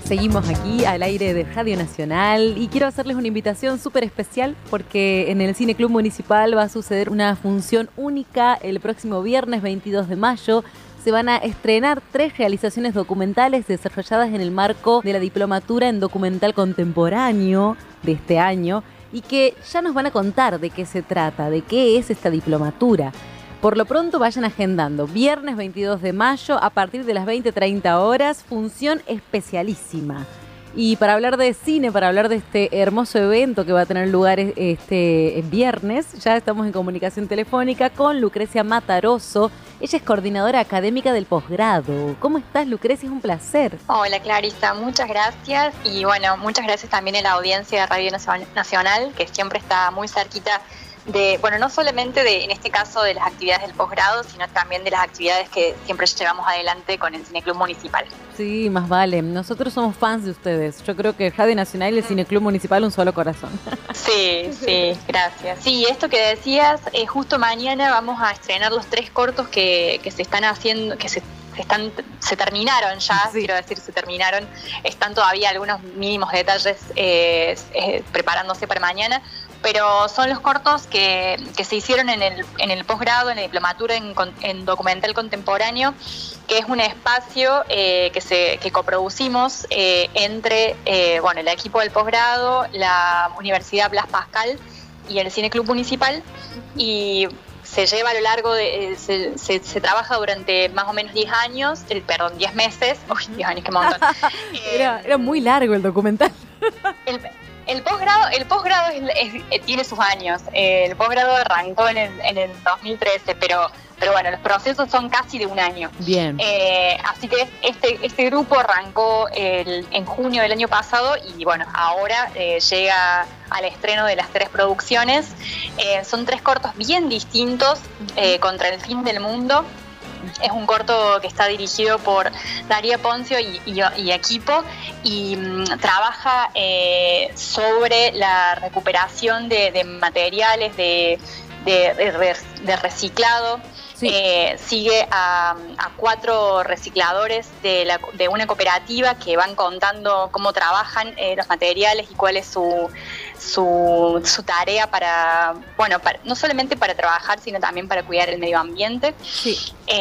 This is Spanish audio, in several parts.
Seguimos aquí al aire de Radio Nacional y quiero hacerles una invitación súper especial porque en el Cine Club Municipal va a suceder una función única el próximo viernes 22 de mayo. Se van a estrenar 3 realizaciones documentales desarrolladas en el marco de la Diplomatura en Documental Contemporáneo de este año y que ya nos van a contar de qué se trata, de qué es esta diplomatura. Por lo pronto vayan agendando, viernes 22 de mayo a partir de las 20:30 horas, función especialísima. Y para hablar de cine, para hablar de este hermoso evento que va a tener lugar este viernes, ya estamos en comunicación telefónica con Lucrecia Mataroso. Ella es coordinadora académica del posgrado. ¿Cómo estás, Lucrecia? Es un placer. Hola, Clarisa, muchas gracias. Y bueno, muchas gracias también a la audiencia de Radio Nacional, que siempre está muy cerquita de, bueno, no solamente de, en este caso, de las actividades del posgrado, sino también de las actividades que siempre llevamos adelante con el Cineclub Municipal. Sí, más vale. Nosotros somos fans de ustedes. Yo creo que Radio Nacional y el Cineclub Municipal un solo corazón. Sí, gracias. Sí, esto que decías, justo mañana vamos a estrenar los 3 cortos que se están haciendo, que se terminaron ya, sí. Quiero decir, se terminaron. Están todavía algunos mínimos detalles preparándose para mañana, pero son los cortos que se hicieron en el posgrado, en la diplomatura en documental contemporáneo, que es un espacio que coproducimos entre el equipo del posgrado, la Universidad Blas Pascal y el Cineclub Municipal, y se lleva a lo largo de, se trabaja durante más o menos 10 años, 10 meses. Uy, 10 años, qué montón. Era muy largo el documental. El posgrado tiene sus años. El posgrado arrancó en el 2013, pero bueno, los procesos son casi de un año. Bien. Así que este grupo arrancó en junio del año pasado y bueno, ahora llega al estreno de las 3 producciones. Son 3 cortos bien distintos. Contra el fin del mundo es un corto que está dirigido por Daría Poncio y equipo, y trabaja sobre la recuperación de materiales de reciclado. Sí. Sigue a 4 recicladores de una cooperativa que van contando cómo trabajan los materiales y cuál es su tarea para no solamente para trabajar, sino también para cuidar el medio ambiente. Sí.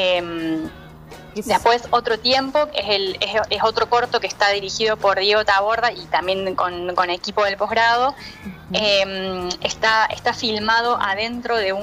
Después Otro Tiempo es otro corto que está dirigido por Diego Taborda y también con equipo del posgrado. Uh-huh. Está filmado adentro de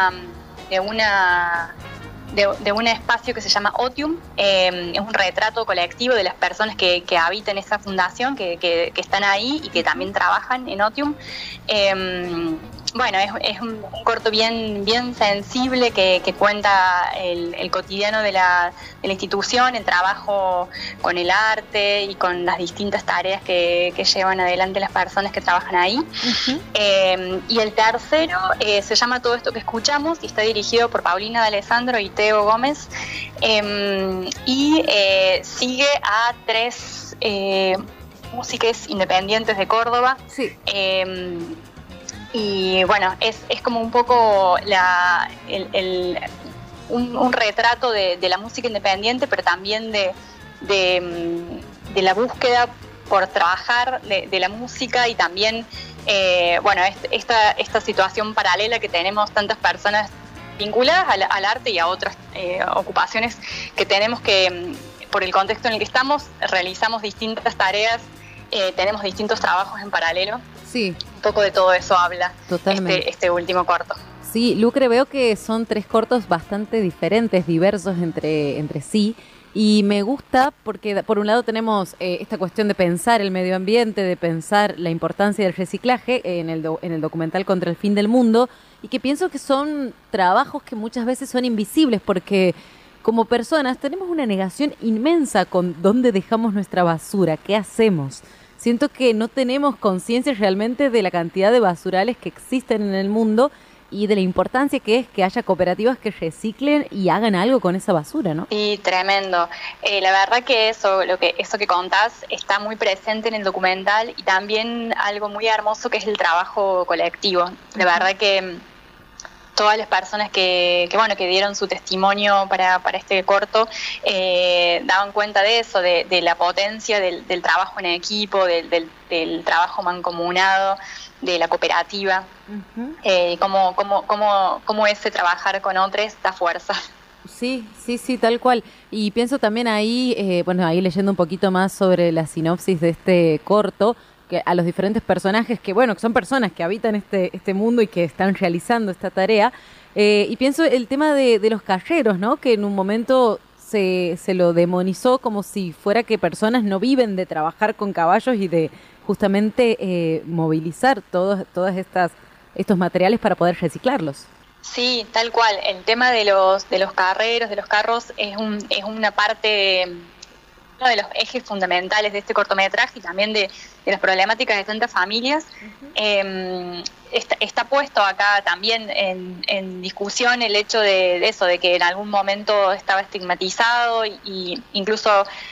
un espacio que se llama Otium. Es un retrato colectivo de las personas que habitan esa fundación, que están ahí y que también trabajan en Otium. Bueno, es un corto bien sensible que cuenta el cotidiano de la institución, el trabajo con el arte y con las distintas tareas que llevan adelante las personas que trabajan ahí. Uh-huh. Y el tercero se llama Todo esto que escuchamos y está dirigido por Paulina de Alessandro y Teo Gómez, y sigue a 3 músicos independientes de Córdoba. Sí. Y bueno, es como un poco un retrato de la música independiente, pero también de la búsqueda por trabajar de la música y también esta situación paralela que tenemos tantas personas vinculadas al arte y a otras ocupaciones que tenemos, que por el contexto en el que estamos realizamos distintas tareas, tenemos distintos trabajos en paralelo. Sí. Un poco de todo eso habla este último corto. Sí, Lucre, veo que son 3 cortos bastante diferentes, diversos entre sí, y me gusta porque por un lado tenemos esta cuestión de pensar el medio ambiente, de pensar la importancia del reciclaje en el documental Contra el fin del mundo, y que pienso que son trabajos que muchas veces son invisibles porque como personas tenemos una negación inmensa con dónde dejamos nuestra basura, qué hacemos. Siento que no tenemos conciencia realmente de la cantidad de basurales que existen en el mundo y de la importancia que es que haya cooperativas que reciclen y hagan algo con esa basura, ¿no? Sí, tremendo. La verdad que eso que contás está muy presente en el documental, y también algo muy hermoso que es el trabajo colectivo. La verdad que todas las personas que dieron su testimonio para este corto daban cuenta de eso, de la potencia del trabajo en equipo, del trabajo mancomunado, de la cooperativa, cómo ese trabajar con otros da fuerza. Sí, tal cual. Y pienso también ahí, ahí leyendo un poquito más sobre la sinopsis de este corto, que a los diferentes personajes que son personas que habitan este mundo y que están realizando esta tarea. Y pienso el tema de los carreros, ¿no? Que en un momento se lo demonizó como si fuera que personas no viven de trabajar con caballos y de justamente movilizar todas estos materiales para poder reciclarlos. Sí, tal cual. El tema de los carreros, de los carros, es una parte, uno de los ejes fundamentales de este cortometraje y también de las problemáticas de tantas familias. Está puesto acá también en discusión el hecho de eso, de que en algún momento estaba estigmatizado y incluso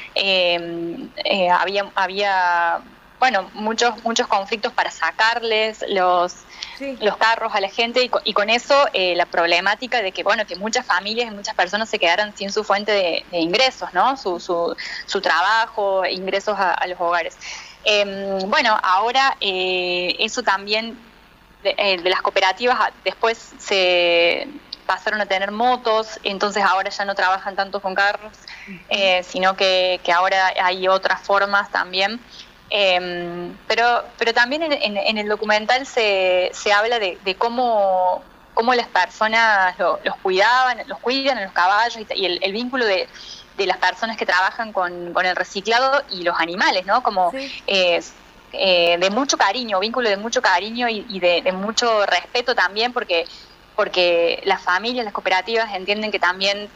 había muchos conflictos para sacarles los carros a la gente y con eso la problemática de que que muchas familias y muchas personas se quedaran sin su fuente de ingresos, ¿no? Su trabajo, ingresos a los hogares. Ahora eso también de las cooperativas después se pasaron a tener motos, entonces ahora ya no trabajan tanto con carros, sino que ahora hay otras formas también. Pero también en el documental se habla de cómo las personas los cuidan a los caballos y el vínculo de las personas que trabajan con el reciclado y los animales, ¿no? Como de mucho cariño, vínculo de mucho cariño y de mucho respeto también, porque las familias, las cooperativas entienden que también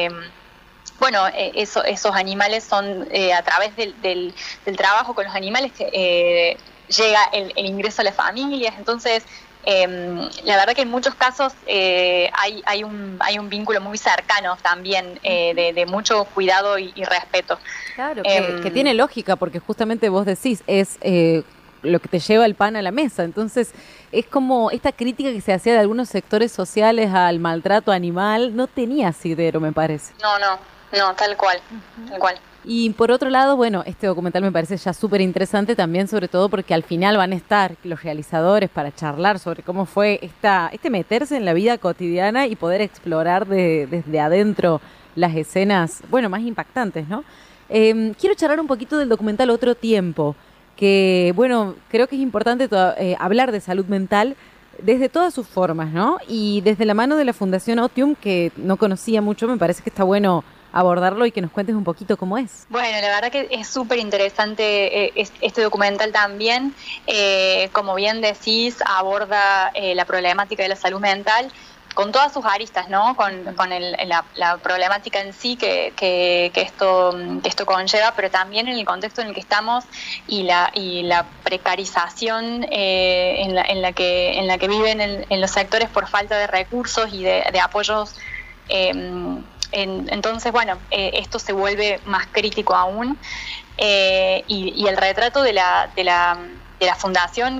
esos animales son a través del trabajo con los animales que llega el ingreso a las familias. Entonces la verdad que en muchos casos hay un vínculo muy cercano también de mucho cuidado y respeto. Claro, que tiene lógica, porque justamente vos decís, es lo que te lleva el pan a la mesa. Entonces es como esta crítica que se hacía de algunos sectores sociales al maltrato animal no tenía asidero, me parece. No, tal cual, tal cual. Y por otro lado, este documental me parece ya súper interesante también, sobre todo porque al final van a estar los realizadores para charlar sobre cómo fue este meterse en la vida cotidiana y poder explorar desde adentro las escenas, más impactantes, ¿no? Quiero charlar un poquito del documental Otro Tiempo, que, creo que es importante hablar de salud mental desde todas sus formas, ¿no? Y desde la mano de la Fundación Otium, que no conocía mucho, me parece que está bueno abordarlo y que nos cuentes un poquito cómo es. Bueno, la verdad que es súper interesante este documental también. Como bien decís, aborda la problemática de la salud mental con todas sus aristas, ¿no? Con la problemática en sí que esto conlleva, pero también en el contexto en el que estamos y la precarización en la que viven en los sectores por falta de recursos y de apoyos. Entonces, esto se vuelve más crítico aún y el retrato de la fundación,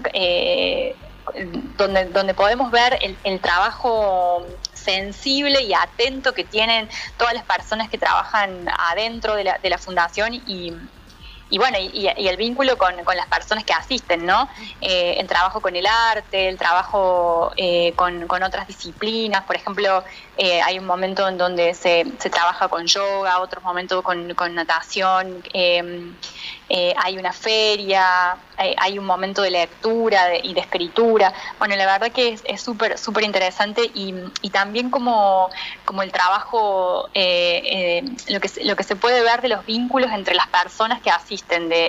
donde podemos ver el trabajo sensible y atento que tienen todas las personas que trabajan adentro de la fundación y el vínculo con las personas que asisten, ¿no? El trabajo con el arte, el trabajo con otras disciplinas. Por ejemplo, hay un momento en donde se trabaja con yoga, otro momento con natación, hay una feria, hay un momento de lectura y de escritura. La verdad que es súper súper interesante y también como el trabajo, lo que se puede ver de los vínculos entre las personas que asisten,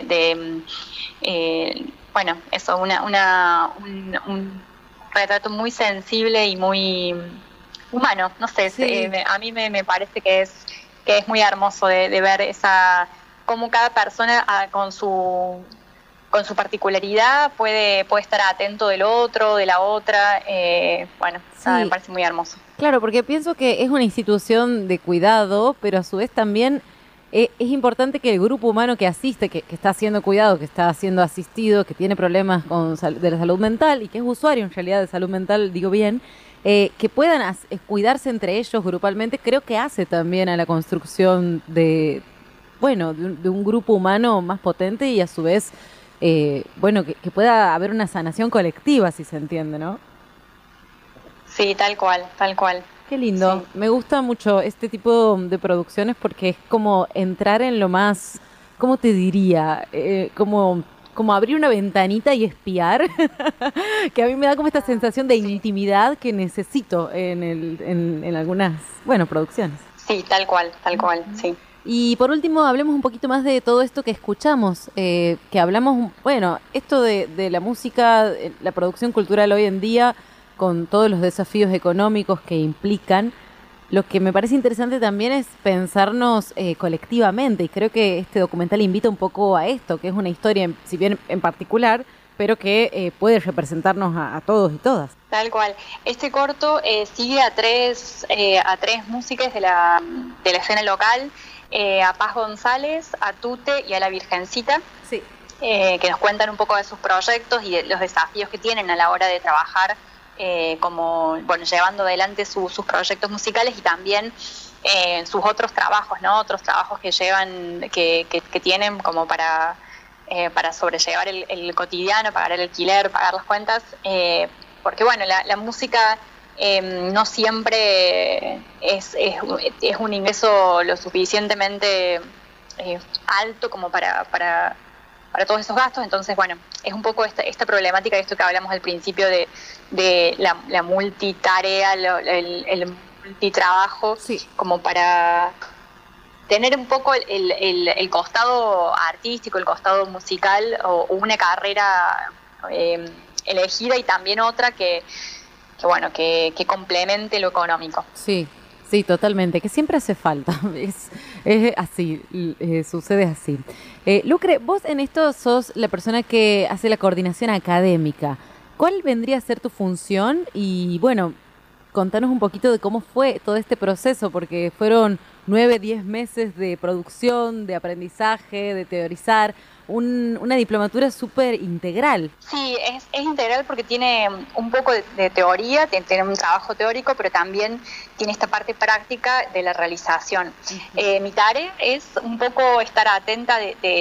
un retrato muy sensible y muy humano, no sé, sí. A mí me parece que es muy hermoso de ver cómo cada persona con su particularidad puede estar atento del otro, de la otra, sí. Me parece muy hermoso. Claro, porque pienso que es una institución de cuidado, pero a su vez también es importante que el grupo humano que asiste, que está siendo cuidado, que está siendo asistido, que tiene problemas de la salud mental y que es usuario en realidad de salud mental, digo bien, que puedan cuidarse entre ellos grupalmente, creo que hace también a la construcción de un grupo humano más potente y a su vez, que pueda haber una sanación colectiva, si se entiende, ¿no? Sí, tal cual, tal cual. Qué lindo. Sí. Me gusta mucho este tipo de producciones porque es como entrar en lo más, ¿cómo te diría? Como abrir una ventanita y espiar, que a mí me da como esta sensación de intimidad que necesito en algunas, producciones. Sí, tal cual, sí. Y por último, hablemos un poquito más de todo esto que escuchamos, que hablamos, esto de la música, la producción cultural hoy en día, con todos los desafíos económicos que implican. Lo que me parece interesante también es pensarnos colectivamente, y creo que este documental invita un poco a esto, que es una historia, si bien en particular, pero que puede representarnos a todos y todas. Tal cual. Este corto sigue a tres músicas de la escena local, a Paz González, a Tute y a la Virgencita, sí. Que nos cuentan un poco de sus proyectos y de los desafíos que tienen a la hora de trabajar, llevando adelante sus proyectos musicales y también sus otros trabajos, ¿no? Otros trabajos que llevan, que tienen como para sobrellevar el cotidiano, pagar el alquiler, pagar las cuentas, porque la música no siempre es un ingreso lo suficientemente alto como para todos esos gastos. Entonces, es un poco esta problemática de esto que hablamos al principio de la multitarea, el multitrabajo, sí. Como para tener un poco el costado artístico, el costado musical o una carrera elegida y también otra que complemente lo económico. Sí. Sí, totalmente, que siempre hace falta, es así, sucede así. Lucre, vos en esto sos la persona que hace la coordinación académica. ¿Cuál vendría a ser tu función? Y contanos un poquito de cómo fue todo este proceso, porque fueron 9, 10 meses de producción, de aprendizaje, de teorizar, una diplomatura súper integral. Sí, es integral porque tiene un poco de teoría, tiene un trabajo teórico, pero también tiene esta parte práctica de la realización. Uh-huh. Mi tarea es un poco estar atenta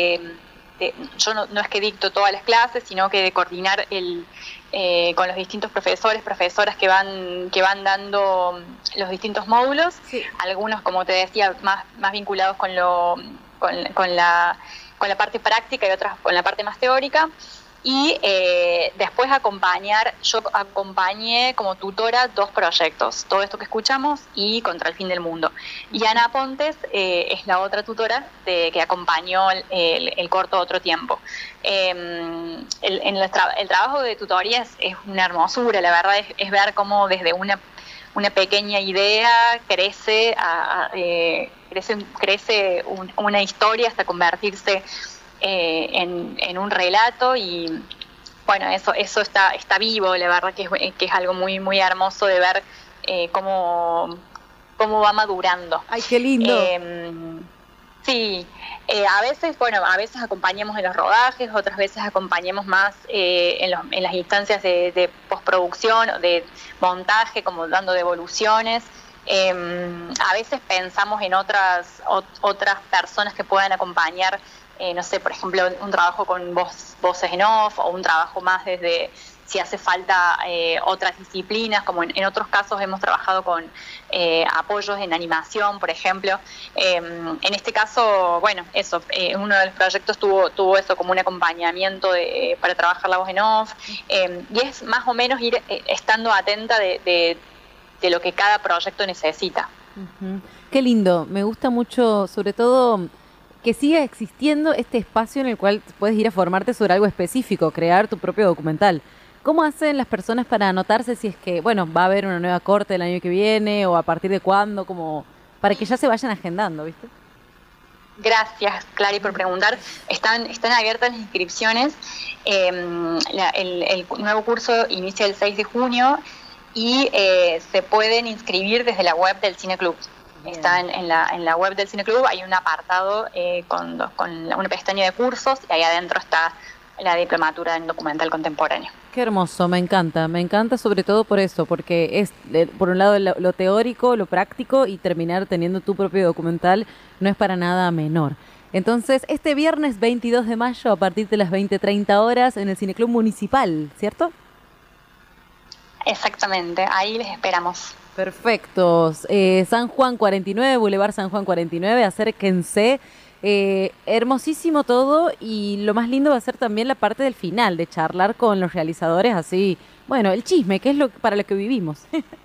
yo no es que dicto todas las clases, sino que de coordinar con los distintos profesoras que van dando los distintos módulos, sí. Algunos, como te decía, más vinculados con la parte práctica y otras con la parte más teórica. Y después yo acompañé como tutora 2 proyectos, todo esto que escuchamos y Contra el fin del mundo. Y Ana Pontes es la otra tutora que acompañó el corto Otro tiempo. El trabajo de tutoría es una hermosura, la verdad es ver cómo desde una pequeña idea crece una historia hasta convertirse en un relato y eso está vivo, la verdad que es algo muy muy hermoso de ver cómo va madurando. Ay, qué lindo. Sí, a veces acompañamos en los rodajes, otras veces acompañamos más en las instancias de postproducción o de montaje, como dando devoluciones. A veces pensamos en otras personas que puedan acompañar, por ejemplo, un trabajo con voces en off o un trabajo más desde si hace falta otras disciplinas, como en otros casos hemos trabajado con apoyos en animación, por ejemplo. En este caso, uno de los proyectos tuvo eso como un acompañamiento para trabajar la voz en off, y es más o menos ir estando atenta de lo que cada proyecto necesita. Uh-huh. Qué lindo, me gusta mucho, sobre todo que siga existiendo este espacio en el cual puedes ir a formarte sobre algo específico, crear tu propio documental. ¿Cómo hacen las personas para anotarse si es que, va a haber una nueva corte el año que viene o a partir de cuándo, como para que ya se vayan agendando, ¿viste? Gracias, Clary, por preguntar. Están abiertas las inscripciones. El nuevo curso inicia el 6 de junio y se pueden inscribir desde la web del Cine Club. Está en la web del Cine Club, hay un apartado con una pestaña de cursos y ahí adentro está la diplomatura en documental contemporáneo. Qué hermoso, me encanta sobre todo por eso, porque es por un lado lo teórico, lo práctico, y terminar teniendo tu propio documental no es para nada menor. Entonces, este viernes 22 de mayo, a partir de las 20:30 horas, en el Cineclub Municipal, ¿cierto? Exactamente, ahí les esperamos. Perfecto. San Juan 49, Boulevard San Juan 49, acérquense. Hermosísimo todo, y lo más lindo va a ser también la parte del final, de charlar con los realizadores, así, bueno, el chisme, que es para lo que vivimos.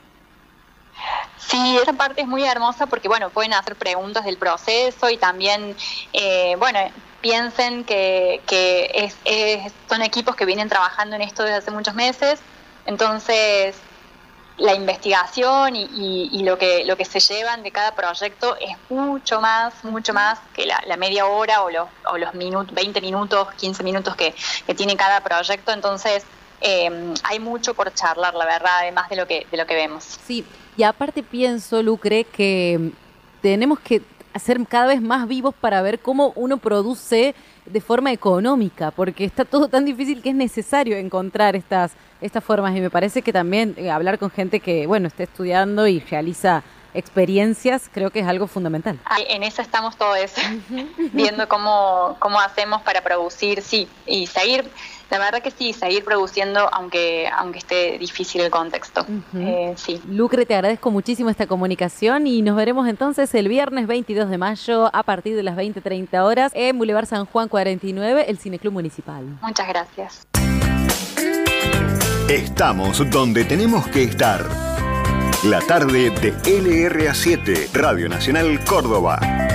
Sí, esa parte es muy hermosa porque, bueno, pueden hacer preguntas del proceso y también, piensen que son equipos que vienen trabajando en esto desde hace muchos meses, entonces la investigación y lo que se llevan de cada proyecto es mucho más que la media hora o los 20 minutos, 15 minutos que tiene cada proyecto. Entonces hay mucho por charlar, la verdad, además de lo que vemos. Sí, y aparte pienso, Lucre, que tenemos que ser cada vez más vivos para ver cómo uno produce de forma económica, porque está todo tan difícil que es necesario encontrar estas formas, y me parece que también hablar con gente que, bueno, esté estudiando y realiza experiencias, creo que es algo fundamental. En eso estamos todos, viendo cómo hacemos para producir, sí, y seguir, la verdad que sí, seguir produciendo aunque esté difícil el contexto. Sí. Lucre, te agradezco muchísimo esta comunicación y nos veremos entonces el viernes 22 de mayo a partir de las 20:30 horas en Boulevard San Juan 49, el Cineclub Municipal. Muchas gracias. Estamos donde tenemos que estar. La tarde de LRA7, Radio Nacional Córdoba.